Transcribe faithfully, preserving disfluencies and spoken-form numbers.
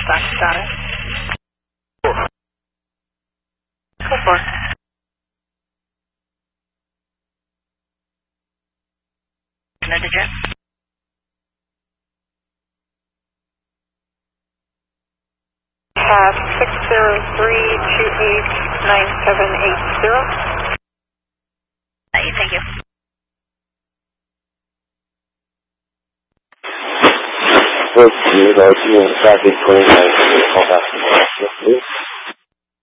dispatch status. Go for it. Another jet. Have six zero three two eight nine seven eight zero. Thank you. Good, you know, traffic twenty-nine, call back, please.